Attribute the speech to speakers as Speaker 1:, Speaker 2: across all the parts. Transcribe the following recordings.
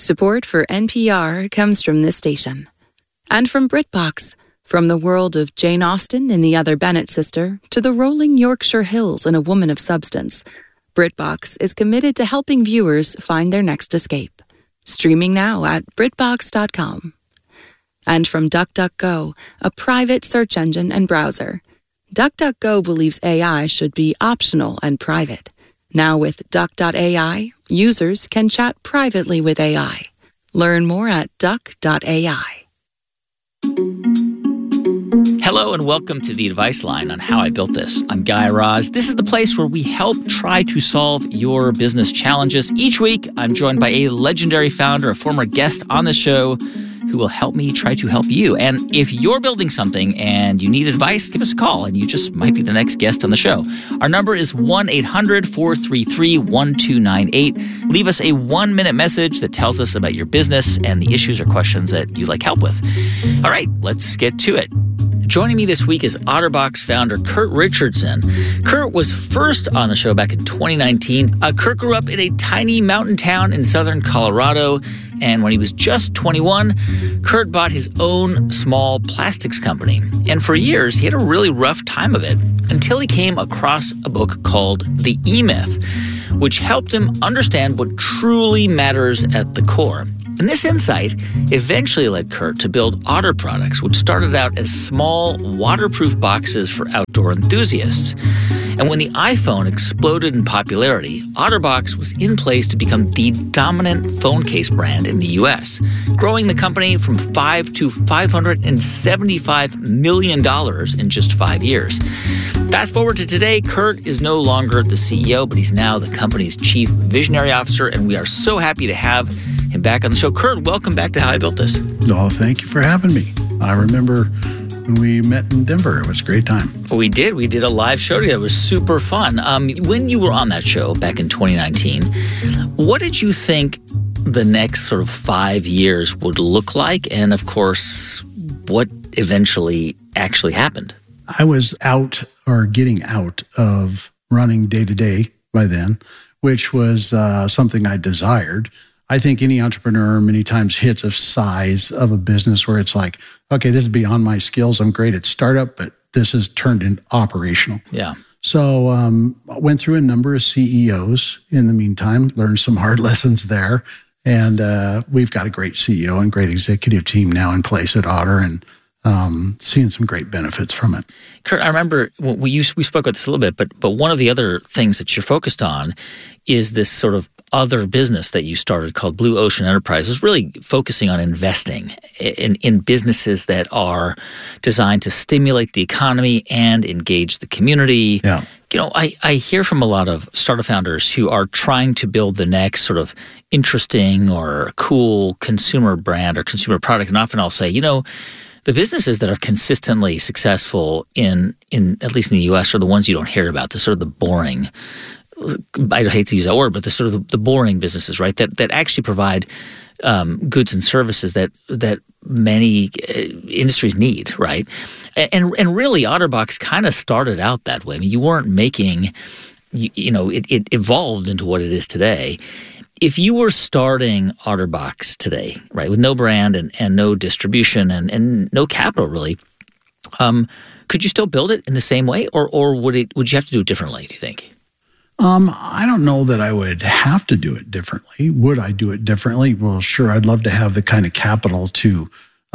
Speaker 1: Support for NPR comes from this station. And from BritBox, from the world of Jane Austen and the Other Bennet Sister to the rolling Yorkshire Hills and A Woman of Substance, BritBox is committed to helping viewers find their next escape. Streaming now at BritBox.com. And from DuckDuckGo, a private search engine and browser. DuckDuckGo believes AI should be optional and private. Now with Duck.ai, users can chat privately with AI. Learn more at Duck.ai.
Speaker 2: Hello and welcome to The Advice Line on How I Built This. I'm Guy Raz. This is the place where we help try to solve your business challenges. Each week, I'm joined by a legendary founder, a former guest on the show, who will help me try to help you. And if you're building something and you need advice, give us a call and you just might be the next guest on the show. Our number is 1-800-433-1298. Leave us a 1-minute message that tells us about your business and the issues or questions that you'd like help with. All right, let's get to it. Joining me this week is OtterBox founder Kurt Richardson. Kurt was first on the show back in 2019. Kurt grew up in a tiny mountain town in southern Colorado, and when he was just 21, Kurt bought his own small plastics company. And for years, he had a really rough time of it until he came across a book called The E-Myth, which helped him understand what truly matters at the core. And this insight eventually led Kurt to build Otter Products, which started out as small, waterproof boxes for outdoor enthusiasts. And when the iPhone exploded in popularity, OtterBox was in place to become the dominant phone case brand in the U.S., growing the company from $5 to $575 million in just 5 years. Fast forward to today, Kurt is no longer the CEO, but he's now the company's chief visionary officer, and we are so happy to have him back on the show. Kurt, welcome back to How I Built This.
Speaker 3: Oh, thank you for having me. I remember when we met in Denver. It was a great time.
Speaker 2: We did. We did a live show together. It was super fun. When you were on that show back in 2019, what did you think the next sort of 5 years would look like? And of course, what eventually actually happened?
Speaker 3: I was out or getting out of running day-to-day by then, which was something I desired. I think any entrepreneur many times hits a size of a business where it's like, okay, this is beyond my skills. I'm great at startup, but this has turned into operational.
Speaker 2: Yeah.
Speaker 3: So I went through a number of CEOs in the meantime, learned some hard lessons there. And we've got a great CEO and great executive team now in place at Otter, and seeing some great benefits from it.
Speaker 2: Kurt, I remember we spoke about this a little bit, but one of the other things that you're focused on is this sort of other business that you started called Blue Ocean Enterprises, really focusing on investing in businesses that are designed to stimulate the economy and engage the community.
Speaker 3: Yeah.
Speaker 2: You know, I hear from a lot of startup founders who are trying to build the next sort of interesting or cool consumer brand or consumer product, and often I'll say, you know, the businesses that are consistently successful in at least in the U.S. are the ones you don't hear about, the sort of the boring, I hate to use that word, but the sort of the boring businesses, right? That actually provide goods and services that many industries need, right? And really, OtterBox kind of started out that way. I mean, you weren't making, you know, it evolved into what it is today. If you were starting OtterBox today, right, with no brand and no distribution and no capital really, could you still build it in the same way, or would you have to do it differently, do you think?
Speaker 3: I don't know that I would have to do it differently. Would I do it differently? Well, sure. I'd love to have the kind of capital to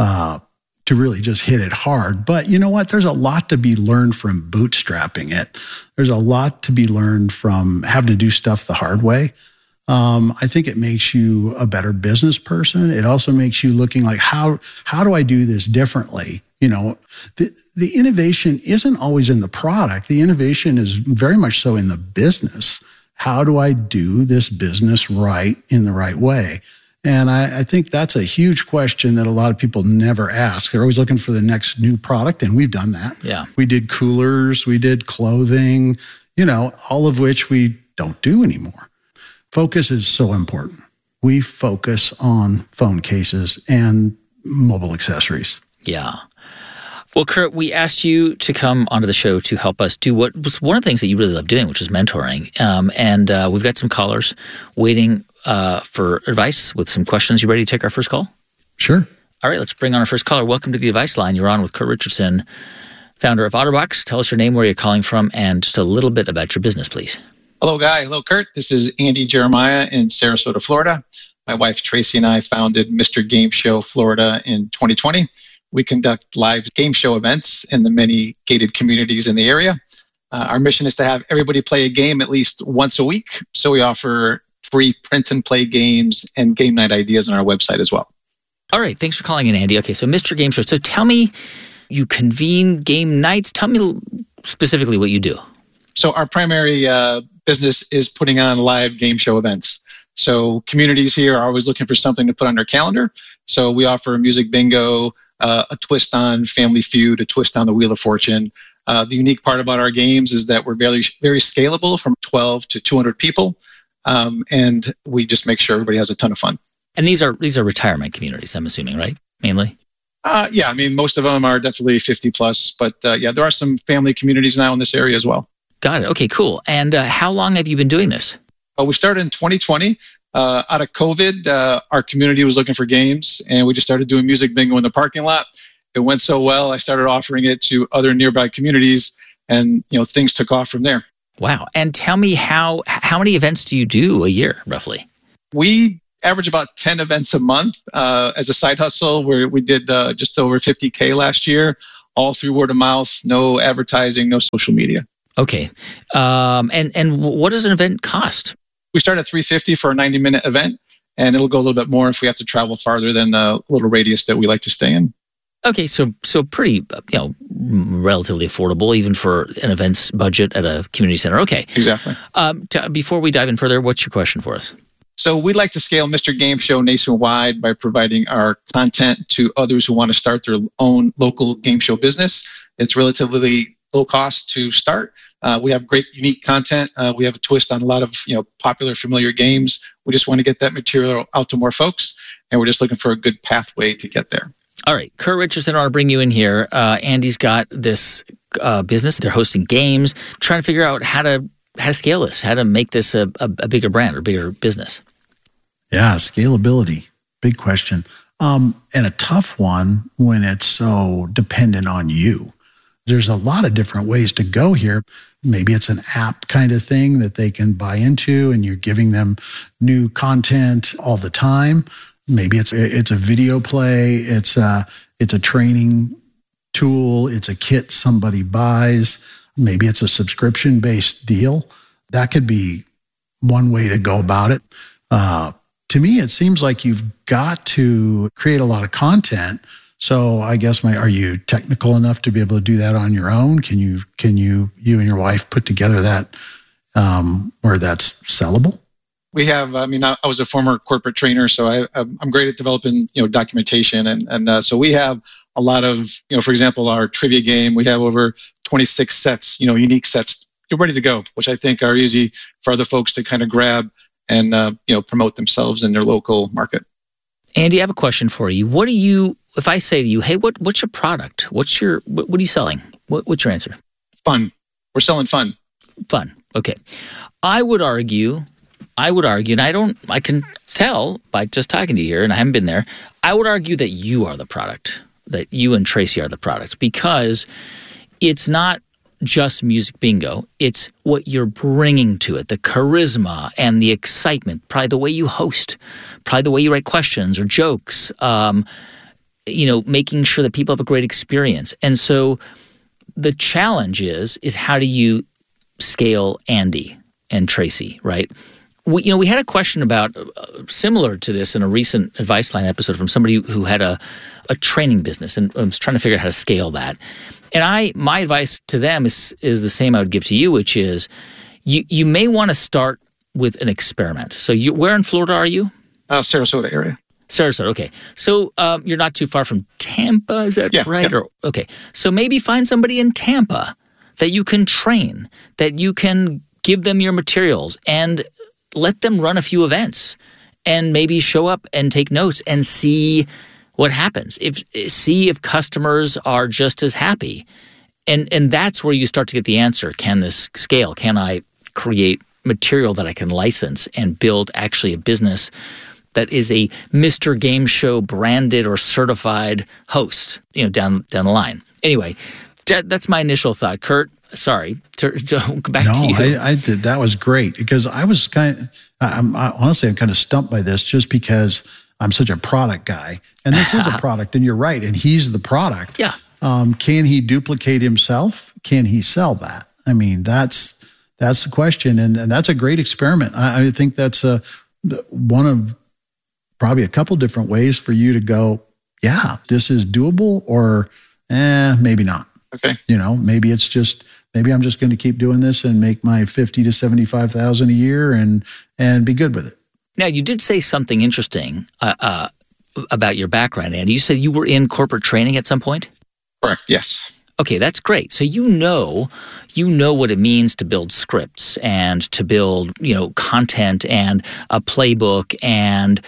Speaker 3: really just hit it hard. But you know what? There's a lot to be learned from bootstrapping it. There's a lot to be learned from having to do stuff the hard way. I think it makes you a better business person. It also makes you looking like, how do I do this differently? You know, the innovation isn't always in the product. The innovation is very much so in the business. How do I do this business right in the right way? And I think that's a huge question that a lot of people never ask. They're always looking for the next new product, and we've done that.
Speaker 2: Yeah.
Speaker 3: We did coolers, we did clothing, you know, all of which we don't do anymore. Focus is so important. We focus on phone cases and mobile accessories.
Speaker 2: Yeah. Well, Kurt, we asked you to come onto the show to help us do what was one of the things that you really love doing, which is mentoring. And we've got some callers waiting for advice with some questions. You ready to take our first call?
Speaker 3: Sure.
Speaker 2: All right, let's bring on our first caller. Welcome to the Advice Line. You're on with Kurt Richardson, founder of OtterBox. Tell us your name, where you're calling from, and just a little bit about your business, please.
Speaker 4: Hello, Guy. Hello, Kurt. This is Andy Jeremiah in Sarasota, Florida. My wife, Tracy, and I founded Mr. Game Show Florida in 2020. We conduct live game show events in the many gated communities in the area. Our mission is to have everybody play a game at least once a week. So we offer free print and play games and game night ideas on our website as well.
Speaker 2: All right. Thanks for calling in, Andy. Okay, so Mr. Game Show. So tell me, you convene game nights. Tell me specifically what you do.
Speaker 4: So our primary business is putting on live game show events. So communities here are always looking for something to put on their calendar. So we offer music bingo, a twist on Family Feud, a twist on the Wheel of Fortune. The unique part about our games is that we're very, very scalable from 12 to 200 people. And we just make sure everybody has a ton of fun.
Speaker 2: And these are retirement communities, I'm assuming, right? Mainly?
Speaker 4: Yeah, I mean, most of them are definitely 50 plus, but yeah, there are some family communities now in this area as well.
Speaker 2: Got it. Okay, cool. And how long have you been doing this?
Speaker 4: We started in 2020. Out of COVID, our community was looking for games, and we just started doing music bingo in the parking lot. It went so well, I started offering it to other nearby communities, and things took off from there.
Speaker 2: Wow. And tell me, how many events do you do a year, roughly?
Speaker 4: We average about 10 events a month as a side hustle, where we did just over 50K last year, all through word of mouth, no advertising, no social media.
Speaker 2: Okay. And what does an event cost?
Speaker 4: We start at $350 for a 90-minute event, and it'll go a little bit more if we have to travel farther than a little radius that we like to stay in.
Speaker 2: Okay, so pretty, relatively affordable, even for an events budget at a community center. Okay.
Speaker 4: Exactly.
Speaker 2: Before we dive in further, what's your question for us?
Speaker 4: So we'd like to scale Mr. Game Show nationwide by providing our content to others who want to start their own local game show business. It's relatively low cost to start. We have great, unique content. We have a twist on a lot of popular, familiar games. We just want to get that material out to more folks, and we're just looking for a good pathway to get there.
Speaker 2: All right, Kurt Richardson, I want to bring you in here. Andy's got this business. They're hosting games, trying to figure out how to scale this, how to make this a bigger brand or bigger business.
Speaker 3: Yeah, scalability, big question. And a tough one when it's so dependent on you. There's a lot of different ways to go here. Maybe it's an app kind of thing that they can buy into, and you're giving them new content all the time. Maybe it's a video play. It's a training tool. It's a kit somebody buys. Maybe it's a subscription-based deal. That could be one way to go about it. To me, it seems like you've got to create a lot of content. So I guess are you technical enough to be able to do that on your own? Can you and your wife put together that where that's sellable?
Speaker 4: We have. I was a former corporate trainer, so I'm great at developing documentation, and so we have a lot of for example, our trivia game. We have over 26 sets, unique sets, ready to go, which I think are easy for other folks to kind of grab and promote themselves in their local market.
Speaker 2: Andy, I have a question for you. What do you? If I say to you, hey, what's your product? What are you selling? What's your answer?
Speaker 4: Fun. We're selling fun.
Speaker 2: Fun. Okay. I would argue, and I can tell by just talking to you here, and I haven't been there, I would argue that you are the product, that you and Tracy are the product, because it's not just music bingo. It's what you're bringing to it, the charisma and the excitement, probably the way you host, probably the way you write questions or jokes, making sure that people have a great experience. And so the challenge is how do you scale Andy and Tracy, right? We had a question about similar to this in a recent Advice Line episode from somebody who had a training business and was trying to figure out how to scale that. And my advice to them is the same I would give to you, which is you may want to start with an experiment. So where in Florida are you?
Speaker 4: Sarasota area.
Speaker 2: Sarasota, okay. So you're not too far from Tampa, is that right?
Speaker 4: Yeah.
Speaker 2: Okay. So maybe find somebody in Tampa that you can train, that you can give them your materials and let them run a few events and maybe show up and take notes and see what happens. See if customers are just as happy. And that's where you start to get the answer. Can this scale? Can I create material that I can license and build actually a business that is a Mr. Game Show branded or certified host, down the line. Anyway, that's my initial thought. Kurt, sorry, to go back to you.
Speaker 3: No, I did. That was great because I was I'm kind of stumped by this just because I'm such a product guy. And this is a product, and you're right, and he's the product.
Speaker 2: Yeah.
Speaker 3: Can he duplicate himself? Can he sell that? I mean, that's the question, and that's a great experiment. I think that's one of probably a couple different ways for you to go, yeah, this is doable, or maybe not.
Speaker 4: Okay.
Speaker 3: Maybe I'm just going to keep doing this and make my $50,000 to $75,000 a year and be good with it.
Speaker 2: Now, you did say something interesting about your background, Andy. You said you were in corporate training at some point?
Speaker 4: Correct. Yes.
Speaker 2: Okay, that's great. So you know what it means to build scripts and to build, content and a playbook and,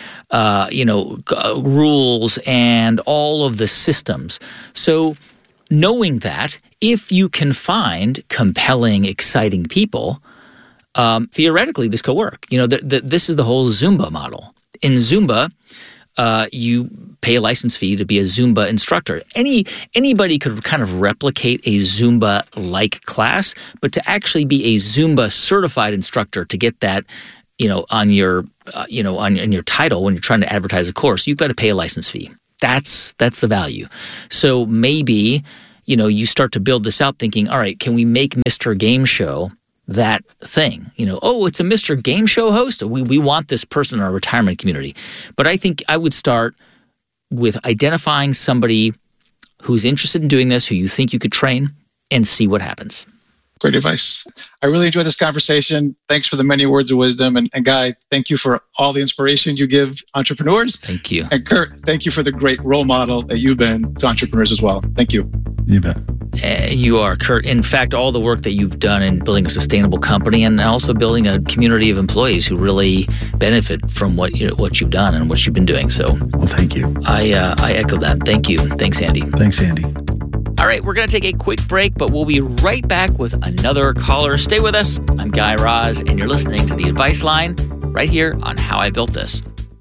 Speaker 2: rules and all of the systems. So knowing that, if you can find compelling, exciting people, theoretically this could work. This is the whole Zumba model. In Zumba, you pay a license fee to be a Zumba instructor. Anybody could kind of replicate a Zumba-like class, but to actually be a Zumba certified instructor to get that, on your, on your title when you're trying to advertise a course, you've got to pay a license fee. That's the value. So maybe, you start to build this out thinking, all right, can we make Mr. Game Show that thing? It's a Mr. Game Show host. We want this person in our retirement community. But I think I would start with identifying somebody who's interested in doing this, who you think you could train, and see what happens.
Speaker 4: Great advice. I really enjoyed this conversation. Thanks for the many words of wisdom. And Guy, thank you for all the inspiration you give entrepreneurs.
Speaker 2: Thank you.
Speaker 4: And Kurt, thank you for the great role model that you've been to entrepreneurs as well. Thank you.
Speaker 3: You bet.
Speaker 2: You are, Kurt. In fact, all the work that you've done in building a sustainable company and also building a community of employees who really benefit from what you've done and what you've been doing. So,
Speaker 3: well, thank you.
Speaker 2: I echo that. Thank you. Thanks, Andy.
Speaker 3: Thanks, Andy.
Speaker 2: All right, we're going to take a quick break, but we'll be right back with another caller. Stay with us. I'm Guy Raz, and you're listening to The Advice Line right here on How I Built This.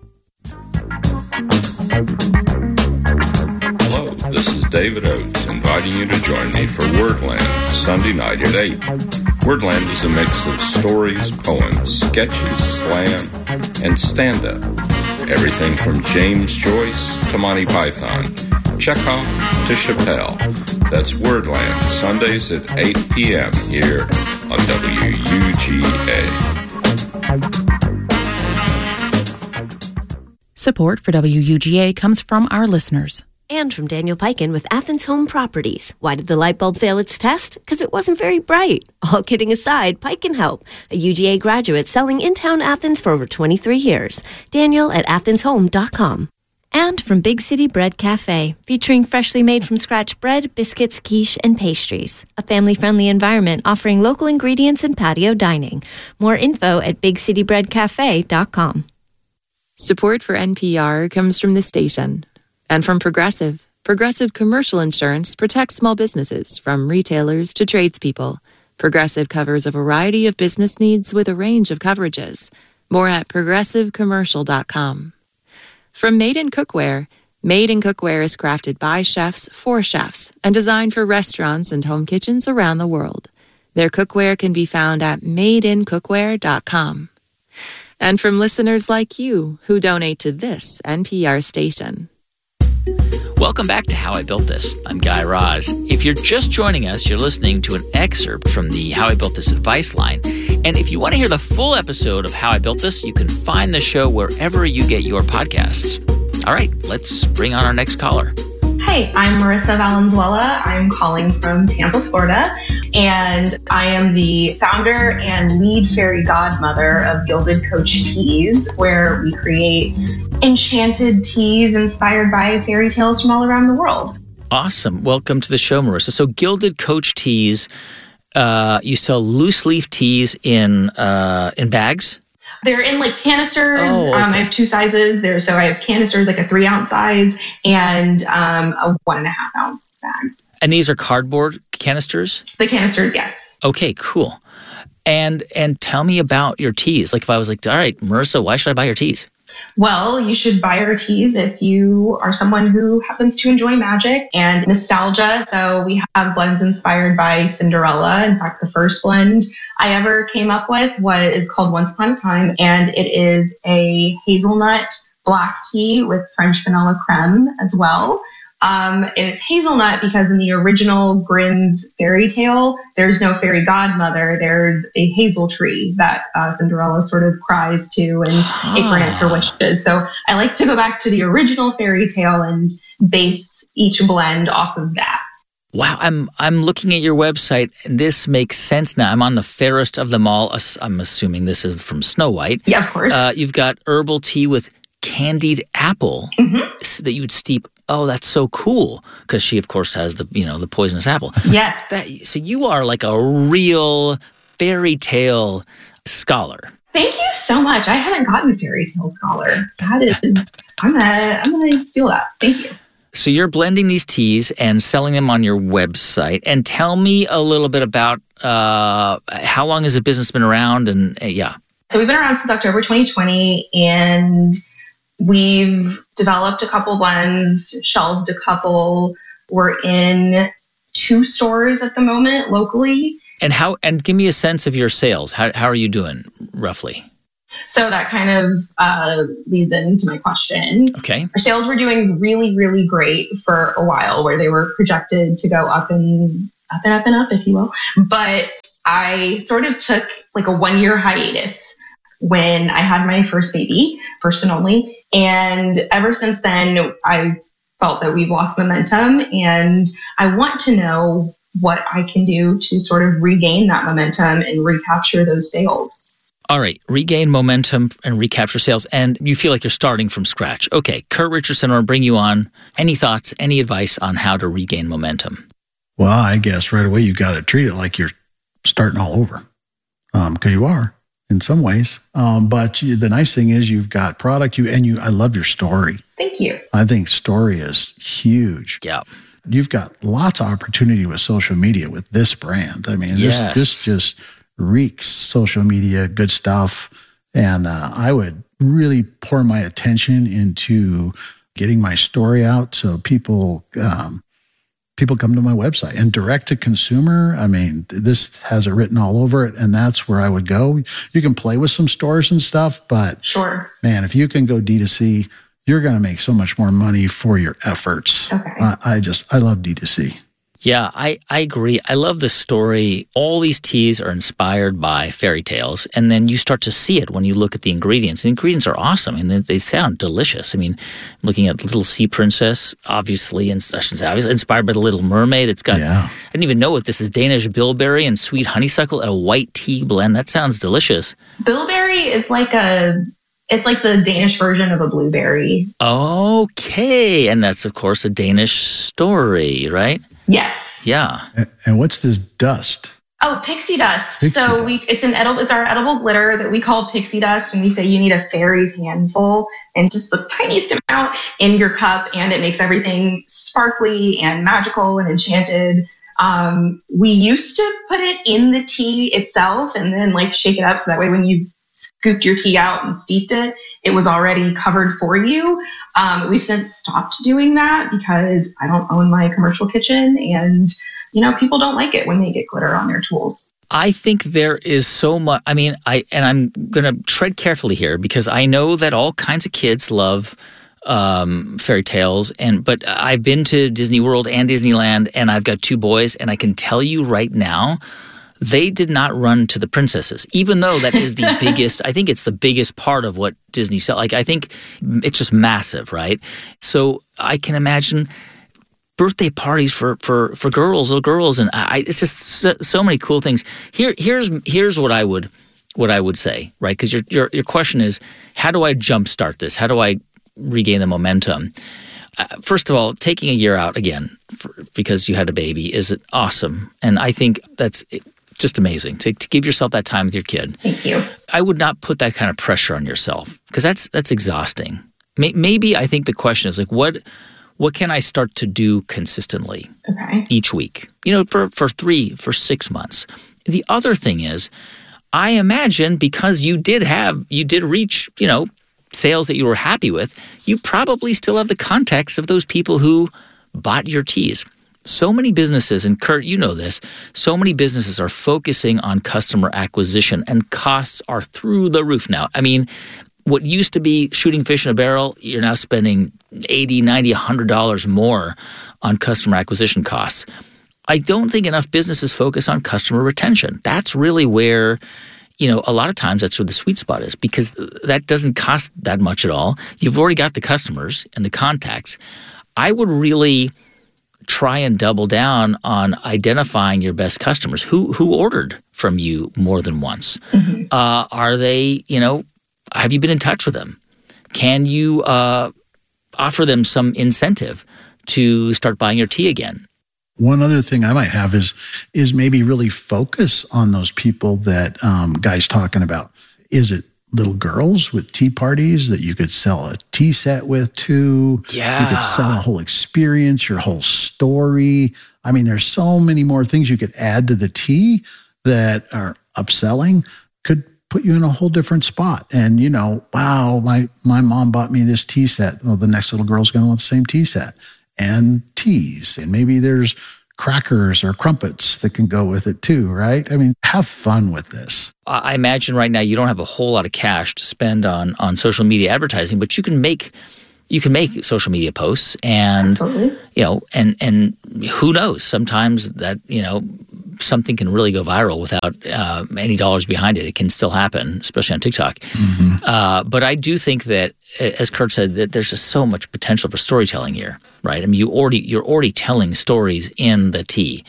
Speaker 5: Hello, this is David Oates, inviting you to join me for Wordland, Sunday night at 8. Wordland is a mix of stories, poems, sketches, slam, and stand-up. Everything from James Joyce to Monty Python, Chekhov to Chappelle. That's Wordland, Sundays at 8 p.m. here on WUGA.
Speaker 6: Support for WUGA comes from our listeners.
Speaker 7: And from Daniel Peikin with Athens Home Properties. Why did the light bulb fail its test? Because it wasn't very bright. All kidding aside, Peikin Help, a UGA graduate selling in town Athens for over 23 years. Daniel at AthensHome.com. And from Big City Bread Cafe, featuring freshly made from scratch bread, biscuits, quiche, and pastries. A family-friendly environment offering local ingredients and patio dining. More info at BigCityBreadCafe.com.
Speaker 1: Support for NPR comes from the station and from Progressive. Progressive Commercial Insurance protects small businesses from retailers to tradespeople. Progressive covers a variety of business needs with a range of coverages. More at progressivecommercial.com. From Made in Cookware. Made in Cookware is crafted by chefs for chefs and designed for restaurants and home kitchens around the world. Their cookware can be found at madeincookware.com. And from listeners like you who donate to this NPR station.
Speaker 2: Welcome back to How I Built This. I'm Guy Raz. If you're just joining us, you're listening to an excerpt from the How I Built This advice line. And if you want to hear the full episode of How I Built This, you can find the show wherever you get your podcasts. All right, let's bring on our next caller.
Speaker 8: Hi, I'm Marissa Valenzuela. I'm calling from Tampa, Florida, and I am the founder and lead fairy godmother of Gilded Coach Teas, where we create enchanted teas inspired by fairy tales from all around the world.
Speaker 2: Awesome. Welcome to the show, Marissa. So Gilded Coach Teas, you sell loose leaf teas in bags?
Speaker 8: They're in like canisters.
Speaker 2: Oh, okay.
Speaker 8: I have two sizes. So I have canisters, like a 3-ounce size and a 1.5-ounce bag.
Speaker 2: And these are cardboard canisters?
Speaker 8: The canisters, yes.
Speaker 2: Okay, cool. And tell me about your teas. Like if I was like, all right, Marissa, why should I buy your teas?
Speaker 8: Well, you should buy our teas if you are someone who happens to enjoy magic and nostalgia. So we have blends inspired by Cinderella. In fact, the first blend I ever came up with is called Once Upon a Time, and it is a hazelnut black tea with French vanilla creme as well. And it's hazelnut because in the original Grimm's fairy tale, there's no fairy godmother. There's a hazel tree that Cinderella sort of cries to, and it grants her wishes. So I like to go back to the original fairy tale and base each blend off of that.
Speaker 2: Wow, I'm looking at your website, and this makes sense now. I'm on the fairest of them all. I'm assuming this is from Snow White.
Speaker 8: Yeah, of course.
Speaker 2: You've got herbal tea with candied apple that you would steep. Oh, that's so cool, because she, of course, has the poisonous apple.
Speaker 8: Yes.
Speaker 2: So you are like a real fairy tale scholar.
Speaker 8: Thank you so much. I haven't gotten a fairy tale scholar. That is, I'm gonna steal that. Thank you.
Speaker 2: So you're blending these teas and selling them on your website. And tell me a little bit about how long has the business been around? And
Speaker 8: So we've been around since October 2020, and we've developed a couple blends, shelved a couple. We're in 2 stores at the moment locally.
Speaker 2: And give me a sense of your sales. How are you doing roughly?
Speaker 8: So that kind of leads into my question.
Speaker 2: Okay.
Speaker 8: Our sales were doing really, really great for a while, where they were projected to go up and up, if you will. But I sort of took like a 1-year hiatus when I had my first baby, first and only. And ever since then, I felt that we've lost momentum, and I want to know what I can do to sort of regain that momentum and recapture those sales.
Speaker 2: All right, regain momentum and recapture sales, and you feel like you're starting from scratch. Okay, Kurt Richardson, I want to bring you on. Any thoughts, any advice on how to regain momentum?
Speaker 3: Well, I guess right away you got to treat it like you're starting all over, because you are in some ways. But the nice thing is you've got product. I love your story.
Speaker 8: Thank you.
Speaker 3: I think story is huge.
Speaker 2: Yeah.
Speaker 3: You've got lots of opportunity with social media with this brand. I mean,
Speaker 2: yes.
Speaker 3: This just reeks social media, good stuff. And I would really pour my attention into getting my story out so people come to my website. And direct to consumer, I mean, this has it written all over it, and that's where I would go. You can play with some stores and stuff, but
Speaker 8: sure,
Speaker 3: man, if you can go D2C, you're going to make so much more money for your efforts.
Speaker 8: Okay.
Speaker 3: I love D2C.
Speaker 2: Yeah, I agree. I love the story. All these teas are inspired by fairy tales, and then you start to see it when you look at the ingredients. The ingredients are awesome, and they sound delicious. I mean, looking at Little Sea Princess, obviously inspired by The Little Mermaid. It's got, I didn't even know what this is, Danish bilberry and sweet honeysuckle and a white tea blend. That sounds delicious.
Speaker 8: Bilberry is it's like the Danish version of a blueberry.
Speaker 2: Okay, and that's, of course, a Danish story, right?
Speaker 8: Yes.
Speaker 2: Yeah.
Speaker 3: And what's this dust?
Speaker 8: Oh, pixie dust. It's our edible glitter that we call pixie dust, and we say you need a fairy's handful and just the tiniest amount in your cup, and it makes everything sparkly and magical and enchanted. We used to put it in the tea itself and then shake it up so that way when you scooped your tea out and steeped it, it was already covered for you. We've since stopped doing that because I don't own my commercial kitchen, and people don't like it when they get glitter on their tools.
Speaker 2: I think there is so much. I mean, I'm going to tread carefully here because I know that all kinds of kids love fairy tales, but I've been to Disney World and Disneyland, and I've got 2 boys, and I can tell you right now, they did not run to the princesses, even though that is the biggest, I think it's the biggest part of what Disney sells. I think it's just massive, right? So I can imagine birthday parties for little girls, and it's just so many cool things. Here's what I would say, right? Because your question is, how do I jumpstart this? How do I regain the momentum? First of all, taking a year out again because you had a baby is awesome, and I think that's just amazing to give yourself that time with your kid.
Speaker 8: Thank you.
Speaker 2: I would not put that kind of pressure on yourself because that's exhausting. Maybe I think the question is what can I start to do consistently each week? For 6 months. The other thing is, I imagine because you did reach, sales that you were happy with, you probably still have the contacts of those people who bought your teas. So many businesses, and Kurt, you know this, so many businesses are focusing on customer acquisition, and costs are through the roof now. I mean, what used to be shooting fish in a barrel, you're now spending $80, $90, $100 more on customer acquisition costs. I don't think enough businesses focus on customer retention. That's really where, a lot of times that's where the sweet spot is, because that doesn't cost that much at all. You've already got the customers and the contacts. I would really try and double down on identifying your best customers. Who ordered from you more than once? Mm-hmm. Are they, have you been in touch with them? Can you offer them some incentive to start buying your tea again?
Speaker 3: One other thing I might have is maybe really focus on those people that Guy's talking about. Is it little girls with tea parties that you could sell a tea set with too?
Speaker 2: Yeah.
Speaker 3: You could sell a whole experience, your whole story. I mean, there's so many more things you could add to the tea that are upselling, could put you in a whole different spot. And, wow, my mom bought me this tea set. Well, the next little girl's going to want the same tea set and teas. And maybe there's crackers or crumpets that can go with it too, right? I mean, have fun with this.
Speaker 2: I imagine right now you don't have a whole lot of cash to spend on social media advertising, but you can make social media posts, and
Speaker 8: Absolutely.
Speaker 2: And who knows? Sometimes that something can really go viral without any dollars behind it. It can still happen, especially on TikTok. Mm-hmm. But I do think that, as Kurt said, that there's just so much potential for storytelling here, right? I mean, you're already telling stories in the tea.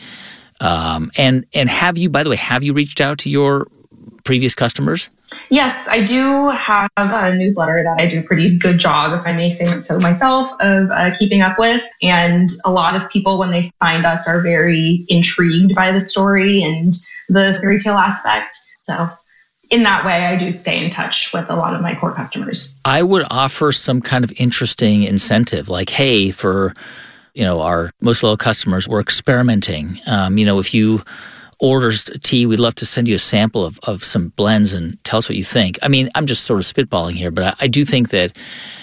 Speaker 2: And have you reached out to your previous customers?
Speaker 8: Yes, I do have a newsletter that I do a pretty good job, if I may say so myself, of keeping up with. And a lot of people, when they find us, are very intrigued by the story and the fairy tale aspect. So in that way, I do stay in touch with a lot of my core customers.
Speaker 2: I would offer some kind of interesting incentive, like, hey, for our most loyal customers, we're experimenting. If you orders tea, we'd love to send you a sample of some blends and tell us what you think. I mean, I'm just sort of spitballing here, but I do think that,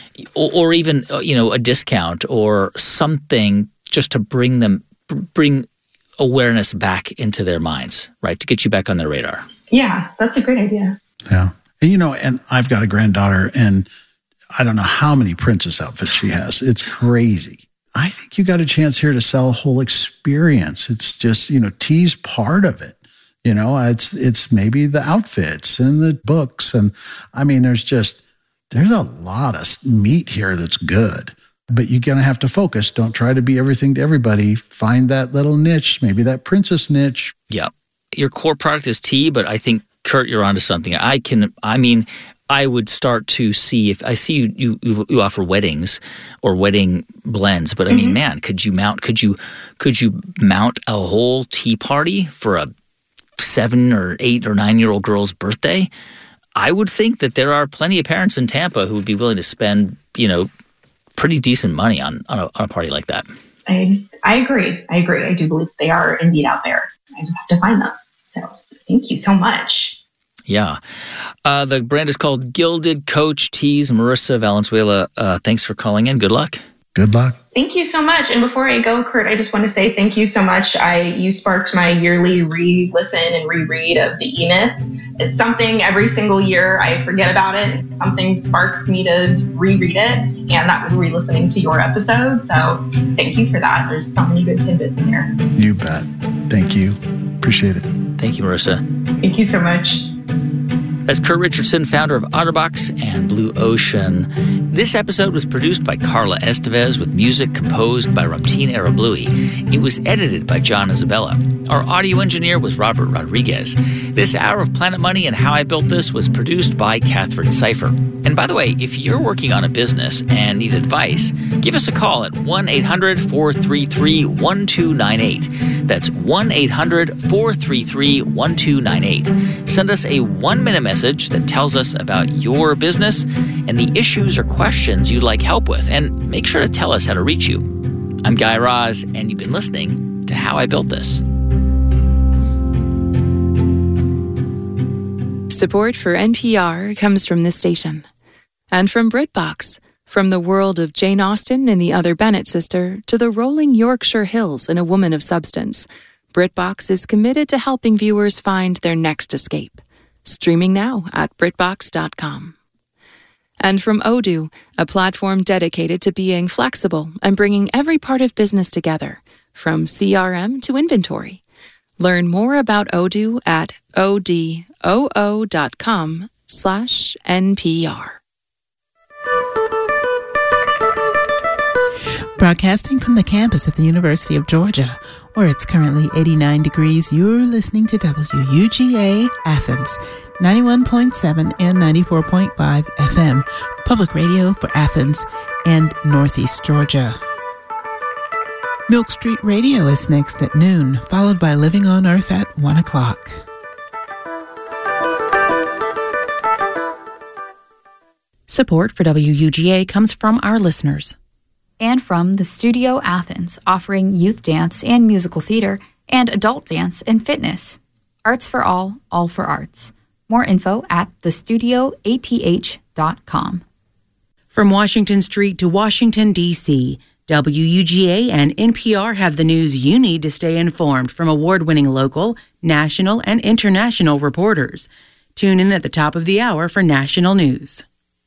Speaker 2: or even, a discount or something just to bring awareness back into their minds, right? To get you back on their radar.
Speaker 8: Yeah, that's a great idea.
Speaker 3: Yeah. And, and I've got a granddaughter, and I don't know how many princess outfits she has. It's crazy. I think you got a chance here to sell a whole experience. It's just, tea's part of it. It's maybe the outfits and the books. And I mean, there's a lot of meat here that's good, but you're going to have to focus. Don't try to be everything to everybody. Find that little niche, maybe that princess niche.
Speaker 2: Yeah. Your core product is tea, but I think, Kurt, you're onto something. I would start to see, if I see you offer weddings or wedding blends, but I mean, man, could you mount a whole tea party for a 7 or 8 or 9-year-old girl's birthday? I would think that there are plenty of parents in Tampa who would be willing to spend, pretty decent money on a party like that.
Speaker 8: I agree. I do believe they are indeed out there. I just have to find them. So thank you so much.
Speaker 2: Yeah. The brand is called Gilded Coach Teas. Marissa Valenzuela, thanks for calling in. Good luck.
Speaker 3: Good luck.
Speaker 8: Thank you so much. And before I go, Kurt, I just want to say thank you so much. You sparked my yearly re-listen and reread of the E-Myth. It's something every single year I forget about it. Something sparks me to reread it. And that was re-listening to your episode. So thank you for that. There's so many good tidbits in there.
Speaker 3: You bet. Thank you. Appreciate it.
Speaker 2: Thank you, Marissa.
Speaker 8: Thank you so much.
Speaker 2: That's Kurt Richardson, founder of OtterBox and Blue Ocean. This episode was produced by Carla Estevez with music composed by Ramtin Arablouei. It was edited by John Isabella. Our audio engineer was Robert Rodriguez. This hour of Planet Money and How I Built This was produced by Catherine Cipher. And by the way, if you're working on a business and need advice, give us a call at 1-800-433-1298. That's 1-800-433-1298. Send us a 1-minute message that tells us about your business and the issues or questions you'd like help with, and make sure to tell us how to reach you. I'm Guy Raz, and you've been listening to How I Built This.
Speaker 1: Support for NPR comes from this station. And from BritBox, from the world of Jane Austen and the Other Bennett Sister to the rolling Yorkshire Hills in A Woman of Substance, BritBox is committed to helping viewers find their next escape. Streaming now at BritBox.com. And from Odoo, a platform dedicated to being flexible and bringing every part of business together, from CRM to inventory. Learn more about Odoo at odoo.com/NPR.
Speaker 9: Broadcasting from the campus of the University of Georgia, where it's currently 89 degrees, you're listening to WUGA Athens, 91.7 and 94.5 FM, public radio for Athens and Northeast Georgia. Milk Street Radio is next at noon, followed by Living on Earth at 1 o'clock.
Speaker 6: Support for WUGA comes from our listeners.
Speaker 10: And from the Studio Athens, offering youth dance and musical theater, and adult dance and fitness. Arts for all for arts. More info at thestudioath.com.
Speaker 6: From Washington Street to Washington, D.C., WUGA and NPR have the news you need to stay informed from award-winning local, national, and international reporters. Tune in at the top of the hour for national news.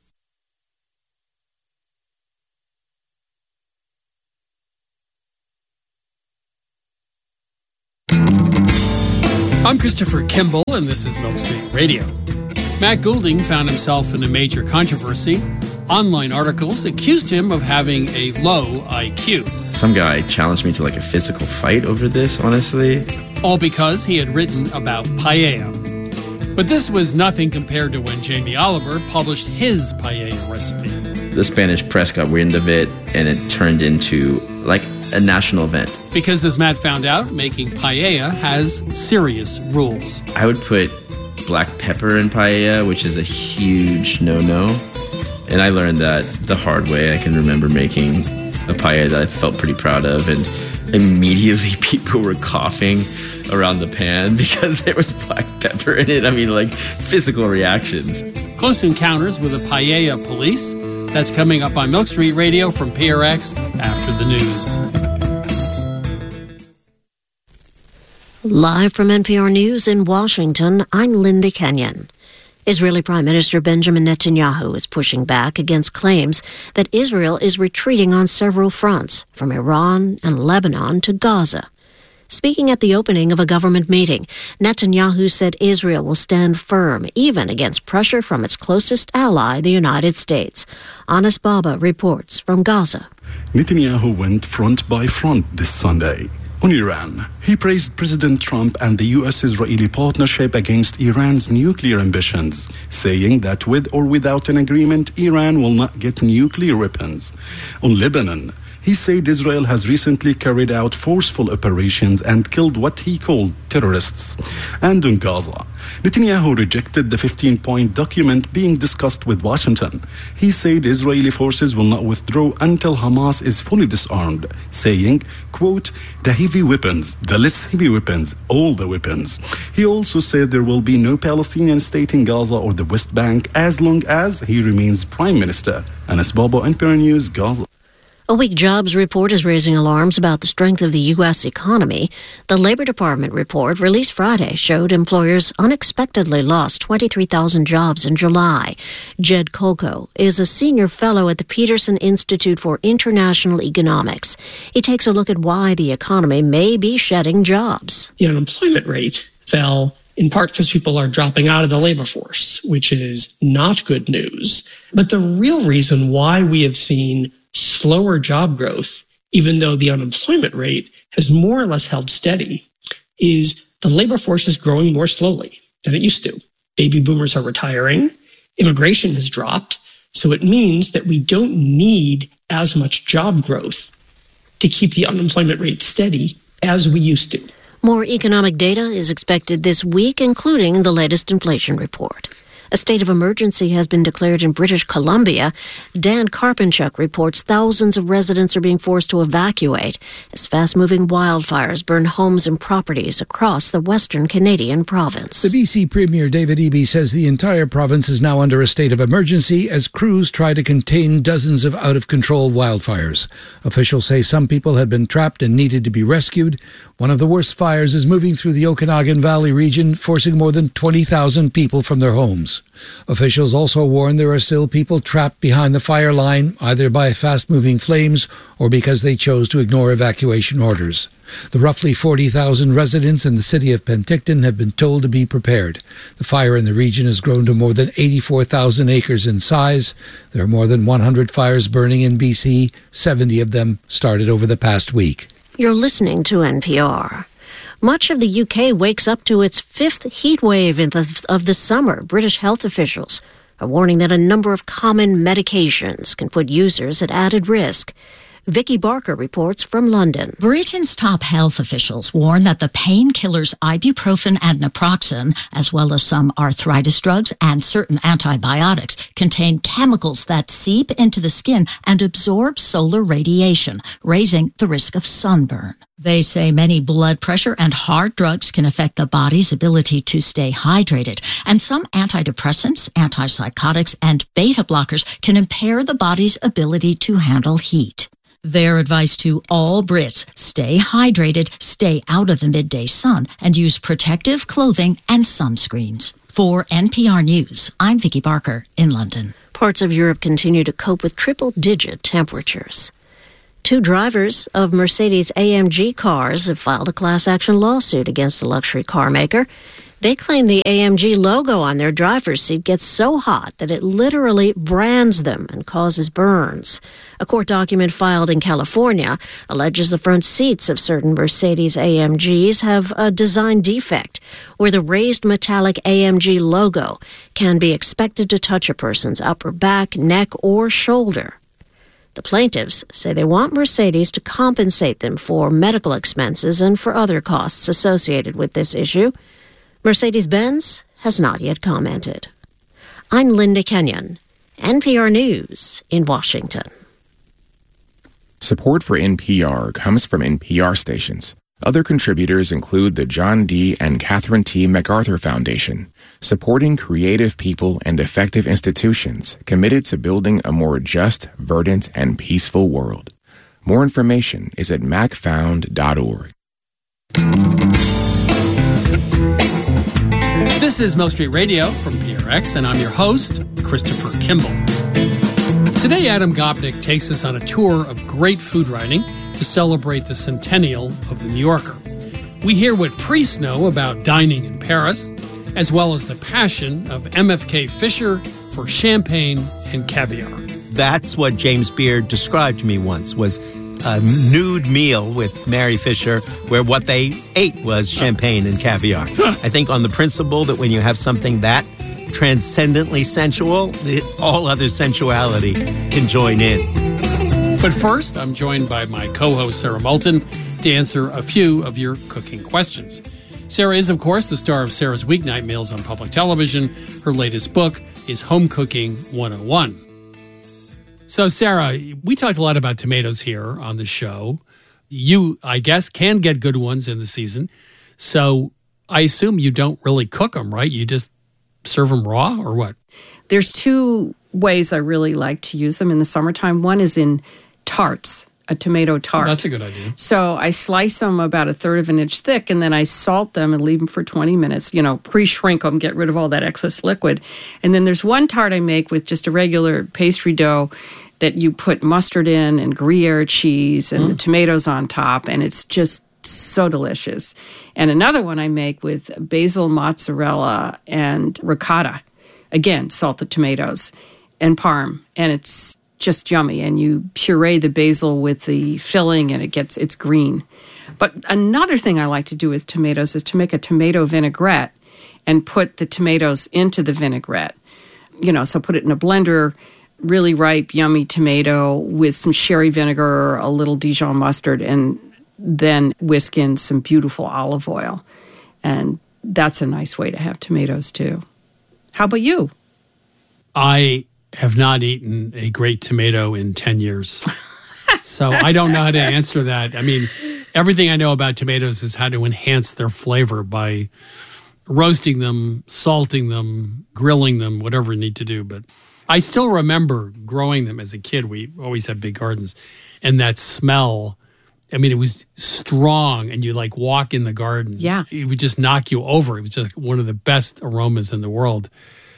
Speaker 11: I'm Christopher Kimball, and this is Milk Street Radio. Matt Goulding found himself in a major controversy. Online articles accused him of having a low IQ.
Speaker 12: Some guy challenged me to a physical fight over this, honestly.
Speaker 11: All because he had written about paella. But this was nothing compared to when Jamie Oliver published his paella recipe.
Speaker 12: The Spanish press got wind of it, and it turned into a national event.
Speaker 11: Because as Matt found out, making paella has serious rules.
Speaker 12: I would put black pepper in paella, which is a huge no-no. And I learned that the hard way. I can remember making a paella that I felt pretty proud of, and immediately people were coughing around the pan because there was black pepper in it. I mean, physical reactions.
Speaker 11: Close Encounters with the Paella Police. That's coming up on Milk Street Radio from PRX after the news.
Speaker 13: Live from NPR News in Washington, I'm Linda Kenyon. Israeli Prime Minister Benjamin Netanyahu is pushing back against claims that Israel is retreating on several fronts, from Iran and Lebanon to Gaza. Speaking at the opening of a government meeting, Netanyahu said Israel will stand firm, even against pressure from its closest ally, the United States. Anas Baba reports from Gaza.
Speaker 14: Netanyahu went front by front this Sunday. On Iran, he praised President Trump and the U.S.-Israeli partnership against Iran's nuclear ambitions, saying that with or without an agreement, Iran will not get nuclear weapons. On Lebanon, he said Israel has recently carried out forceful operations and killed what he called terrorists. And on Gaza, Netanyahu rejected the 15-point document being discussed with Washington. He said Israeli forces will not withdraw until Hamas is fully disarmed, saying, quote, the heavy weapons, the less heavy weapons, all the weapons. He also said there will be no Palestinian state in Gaza or the West Bank as long as he remains prime minister. Anas Baba, NPR News, Gaza.
Speaker 13: A weak jobs report is raising alarms about the strength of the U.S. economy. The Labor Department report released Friday showed employers unexpectedly lost 23,000 jobs in July. Jed Kolko is a senior fellow at the Peterson Institute for International Economics. He takes a look at why the economy may be shedding jobs.
Speaker 15: The unemployment rate fell in part because people are dropping out of the labor force, which is not good news. But the real reason why we have seen slower job growth, even though the unemployment rate has more or less held steady, is the labor force is growing more slowly than it used to. Baby boomers are retiring, immigration has dropped, so it means that we don't need as much job growth to keep the unemployment rate steady as we used to.
Speaker 13: More economic data is expected this week, including the latest inflation report. A state of emergency has been declared in British Columbia. Dan Karpinchuk reports thousands of residents are being forced to evacuate as fast-moving wildfires burn homes and properties across the western Canadian province.
Speaker 16: The BC Premier David Eby says the entire province is now under a state of emergency as crews try to contain dozens of out-of-control wildfires. Officials say some people had been trapped and needed to be rescued. One of the worst fires is moving through the Okanagan Valley region, forcing more than 20,000 people from their homes. Officials also warn there are still people trapped behind the fire line, either by fast-moving flames or because they chose to ignore evacuation orders. The roughly 40,000 residents in the city of Penticton have been told to be prepared. The fire in the region has grown to more than 84,000 acres in size. There are more than 100 fires burning in BC. 70 of them started over the past week.
Speaker 13: You're listening to NPR. Much of the UK wakes up to its fifth heat wave of the summer. British health officials are warning that a number of common medications can put users at added risk. Vicky Barker reports from London.
Speaker 17: Britain's top health officials warn that the painkillers ibuprofen and naproxen, as well as some arthritis drugs and certain antibiotics, contain chemicals that seep into the skin and absorb solar radiation, raising the risk of sunburn. They say many blood pressure and heart drugs can affect the body's ability to stay hydrated, and some antidepressants, antipsychotics, and beta blockers can impair the body's ability to handle heat. Their advice to all Brits: stay hydrated, stay out of the midday sun, and use protective clothing and sunscreens. For NPR News, I'm Vicky Barker in London.
Speaker 13: Parts of Europe continue to cope with triple-digit temperatures. Two drivers of Mercedes-AMG cars have filed a class-action lawsuit against the luxury car maker. They claim the AMG logo on their driver's seat gets so hot that it literally brands them and causes burns. A court document filed in California alleges the front seats of certain Mercedes-AMGs have a design defect where the raised metallic AMG logo can be expected to touch a person's upper back, neck, or shoulder. The plaintiffs say they want Mercedes to compensate them for medical expenses and for other costs associated with this issue. Mercedes-Benz has not yet commented. I'm Linda Kenyon, NPR News in Washington.
Speaker 18: Support for NPR comes from NPR stations. Other contributors include the John D. and Catherine T. MacArthur Foundation, supporting creative people and effective institutions committed to building a more just, verdant, and peaceful world. More information is at macfound.org.
Speaker 11: This is Milk Street Radio from PRX, and I'm your host, Christopher Kimball. Today, Adam Gopnik takes us on a tour of great food writing to celebrate the centennial of The New Yorker. We hear what priests know about dining in Paris, as well as the passion of MFK Fisher for champagne and caviar.
Speaker 19: That's what James Beard described to me once, was a nude meal with Mary Fisher where what they ate was champagne and caviar. I think on the principle that when you have something that transcendently sensual, all other sensuality can join in.
Speaker 11: But first, I'm joined by my co-host Sarah Moulton to answer a few of your cooking questions. Sarah is, of course, the star of Sarah's Weeknight Meals on public television. Her latest book is Home Cooking 101. So, Sarah, we talked a lot about tomatoes here on the show. You, I guess, can get good ones in the season. So I assume you don't really cook them, right? You just serve them raw or what?
Speaker 20: There's two ways I really like to use them in the summertime. One is in tarts, a tomato tart.
Speaker 11: Oh, that's a good idea.
Speaker 20: So I slice them about 1/3 of an inch thick, and then I salt them and leave them for 20 minutes, pre-shrink them, get rid of all that excess liquid. And then there's one tart I make with just a regular pastry dough that you put mustard in and Gruyere cheese and the tomatoes on top, and it's just so delicious. And another one I make with basil, mozzarella, and ricotta. Again, salted tomatoes and parm, and it's just yummy. And you puree the basil with the filling, and it's green. But another thing I like to do with tomatoes is to make a tomato vinaigrette and put the tomatoes into the vinaigrette. So put it in a blender, really ripe, yummy tomato with some sherry vinegar, a little Dijon mustard, and then whisk in some beautiful olive oil. And that's a nice way to have tomatoes, too. How about you?
Speaker 11: I have not eaten a great tomato in 10 years. So I don't know how to answer that. I mean, everything I know about tomatoes is how to enhance their flavor by roasting them, salting them, grilling them, whatever you need to do. But I still remember growing them as a kid. We always had big gardens. And that smell, I mean, it was strong. And you like walk in the garden.
Speaker 20: Yeah.
Speaker 11: It would just knock you over. It was just one of the best aromas in the world.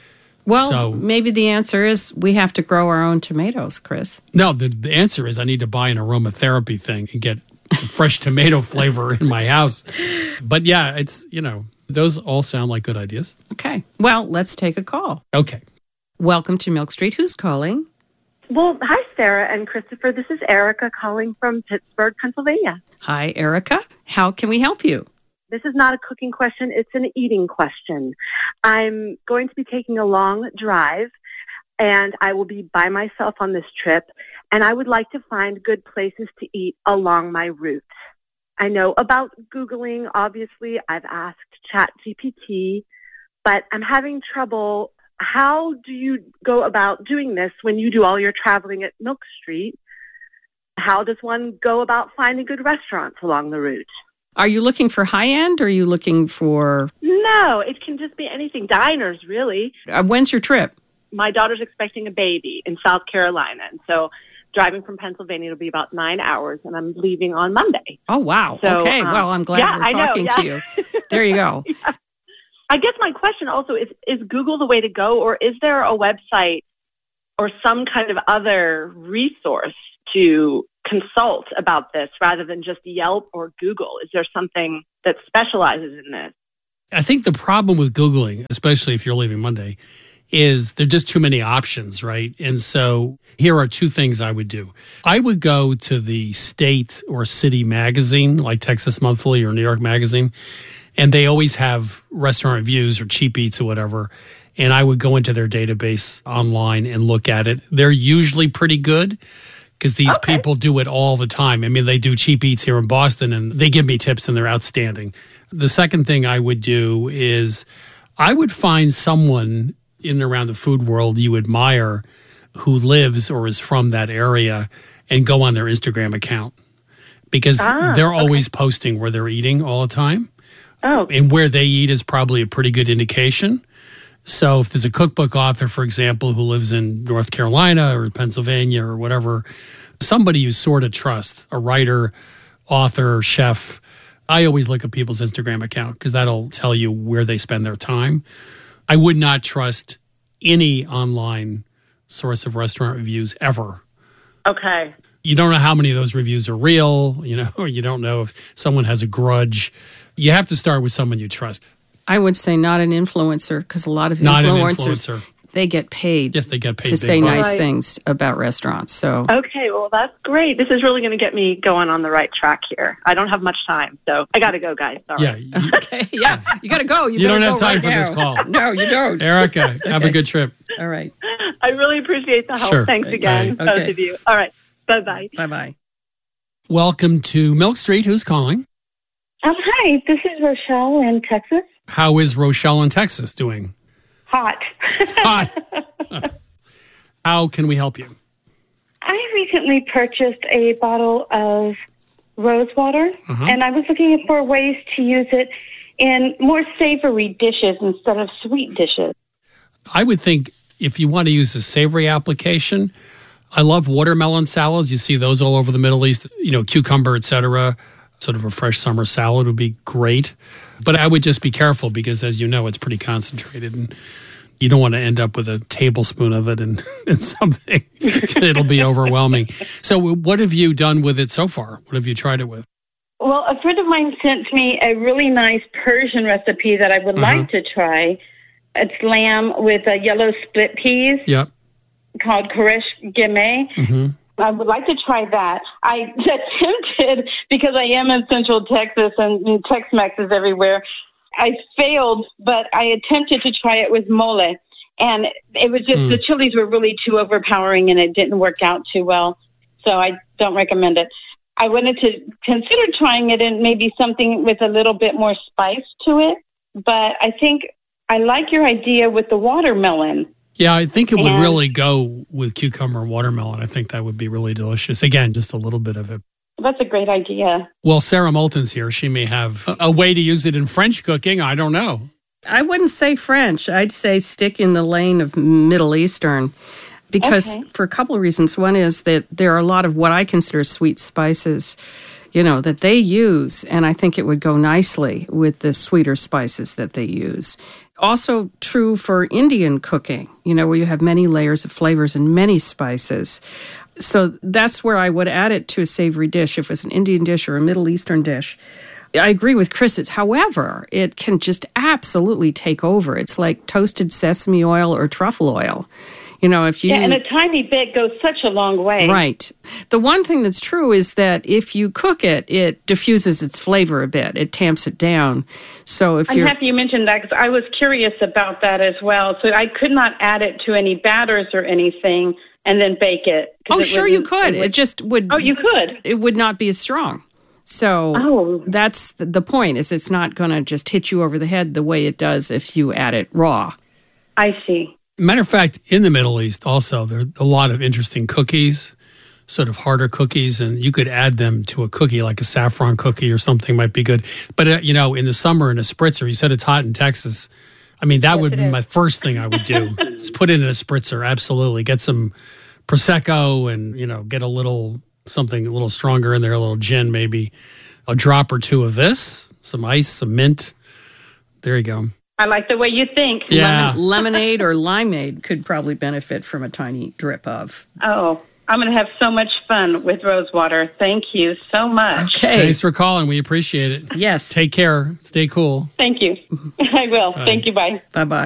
Speaker 20: Well, maybe the answer is we have to grow our own tomatoes, Chris.
Speaker 11: No, the answer is I need to buy an aromatherapy thing and get fresh tomato flavor in my house. But yeah, it's, those all sound like good ideas.
Speaker 20: Okay. Well, let's take a call.
Speaker 11: Okay.
Speaker 20: Welcome to Milk Street. Who's calling?
Speaker 21: Well, hi, Sarah and Christopher. This is Erica calling from Pittsburgh, Pennsylvania.
Speaker 20: Hi, Erica. How can we help you?
Speaker 21: This is not a cooking question. It's an eating question. I'm going to be taking a long drive, and I will be by myself on this trip, and I would like to find good places to eat along my route. I know about Googling. Obviously, I've asked ChatGPT, but I'm having trouble. How do you go about doing this when you do all your traveling at Milk Street? How does one go about finding good restaurants along the route?
Speaker 20: Are you looking for high-end or are you looking for...
Speaker 21: No, it can just be anything. Diners, really.
Speaker 20: When's your trip?
Speaker 21: My daughter's expecting a baby in South Carolina, and so driving from Pennsylvania will be about 9 hours, and I'm leaving on Monday.
Speaker 20: Oh, wow. So, okay, well, I'm glad we're talking to you. There you go.
Speaker 21: Yeah. I guess my question also is Google the way to go, or is there a website or some kind of other resource to consult about this rather than just Yelp or Google? Is there something that specializes in this?
Speaker 11: I think the problem with Googling, especially if you're leaving Monday, is there are just too many options, right? And so here are two things I would do. I would go to the state or city magazine, like Texas Monthly or New York Magazine, and they always have restaurant reviews or cheap eats or whatever. And I would go into their database online and look at it. They're usually pretty good, because these people do it all the time. I mean, they do cheap eats here in Boston, and they give me tips, and they're outstanding. The second thing I would do is I would find someone in and around the food world you admire who lives or is from that area and go on their Instagram account, because they're always posting where they're eating all the time.
Speaker 21: Oh.
Speaker 11: And where they eat is probably a pretty good indication. So if there's a cookbook author, for example, who lives in North Carolina or Pennsylvania or whatever, somebody you sort of trust, a writer, author, chef, I always look at people's Instagram account because that'll tell you where they spend their time. I would not trust any online source of restaurant reviews ever.
Speaker 21: Okay.
Speaker 11: You don't know how many of those reviews are real, or you don't know if someone has a grudge. You have to start with someone you trust.
Speaker 20: I would say not an influencer, because a lot of influencers, they get paid.
Speaker 11: Yes, they get paid
Speaker 20: to say
Speaker 11: bucks.
Speaker 20: nice things about restaurants. So
Speaker 21: okay, well, that's great. This is really going to get me going on the right track here. I don't have much time, so I got to go, guys. Sorry.
Speaker 11: Yeah.
Speaker 20: Okay. Yeah. You got to go.
Speaker 11: You don't have time for this call.
Speaker 20: No, you don't.
Speaker 11: Erica, have a good trip.
Speaker 20: All right.
Speaker 21: I really appreciate the help.
Speaker 11: Sure.
Speaker 21: Thanks again,
Speaker 11: Bye.
Speaker 21: both of you. All right. Bye-bye.
Speaker 20: Bye-bye.
Speaker 11: Welcome to Milk Street. Who's calling?
Speaker 22: Hi, this is Rochelle in Texas.
Speaker 11: How is Rochelle in Texas doing?
Speaker 22: Hot.
Speaker 11: Hot. How can we help you?
Speaker 22: I recently purchased a bottle of rose water, and I was looking for ways to use it in more savory dishes instead of sweet dishes.
Speaker 11: I would think if you want to use a savory application, I love watermelon salads. You see those all over the Middle East, cucumber, etc. Sort of a fresh summer salad would be great. But I would just be careful because, as you know, it's pretty concentrated and you don't want to end up with a tablespoon of it and something. It'll be overwhelming. So what have you done with it so far? What have you tried it with?
Speaker 22: Well, a friend of mine sent me a really nice Persian recipe that I would like to try. It's lamb with yellow split peas.
Speaker 11: Yep.
Speaker 22: Called Koresh Gemeh. I would like to try that. I attempted, because I am in Central Texas and Tex-Mex is everywhere, I failed, but I attempted to try it with mole. And it was just, the chilies were really too overpowering and it didn't work out too well. So I don't recommend it. I wanted to consider trying it in maybe something with a little bit more spice to it. But I think I like your idea with the watermelon.
Speaker 11: Yeah, I think it would
Speaker 22: And-
Speaker 11: really go with cucumber and watermelon. I think that would be really delicious. Again, just a little bit of it.
Speaker 22: That's a great idea.
Speaker 11: Well, Sarah Moulton's here. She may have a way to use it in French cooking. I don't know.
Speaker 20: I wouldn't say French. I'd say stick in the lane of Middle Eastern because for a couple of reasons. One is that there are a lot of what I consider sweet spices, that they use, and I think it would go nicely with the sweeter spices that they use. Also true for Indian cooking, where you have many layers of flavors and many spices. So that's where I would add it to a savory dish if it's an Indian dish or a Middle Eastern dish. I agree with Chris. However, it can just absolutely take over. It's like toasted sesame oil or truffle oil. If you...
Speaker 22: Yeah, and a tiny bit goes such a long way.
Speaker 20: Right. The one thing that's true is that if you cook it, it diffuses its flavor a bit. It tamps it down. So if
Speaker 22: I'm happy you mentioned that because I was curious about that as well. So I could not add it to any batters or anything and then bake it.
Speaker 20: Oh, sure you could. It just would...
Speaker 22: Oh, you could?
Speaker 20: It would not be as strong. So that's the point, is it's not going to just hit you over the head the way it does if you add it raw.
Speaker 22: I see.
Speaker 11: Matter of fact, in the Middle East also, there are a lot of interesting cookies, sort of harder cookies, and you could add them to a cookie, like a saffron cookie or something might be good. But, in the summer in a spritzer, you said it's hot in Texas. I mean, that would be my first thing I would do, is put it in a spritzer, absolutely. Get some Prosecco and, get a little something a little stronger in there, a little gin, maybe a drop or two of this, some ice, some mint. There you go.
Speaker 22: I like the way you think.
Speaker 11: Yeah.
Speaker 20: Lemonade or limeade could probably benefit from a tiny drip of.
Speaker 22: Oh, I'm going to have so much fun with Rosewater. Thank you so much.
Speaker 20: Okay.
Speaker 11: Thanks for calling. We appreciate it.
Speaker 20: Yes.
Speaker 11: Take care. Stay cool.
Speaker 22: Thank you. I will.
Speaker 11: Bye.
Speaker 22: Thank you. Bye.
Speaker 20: Bye-bye.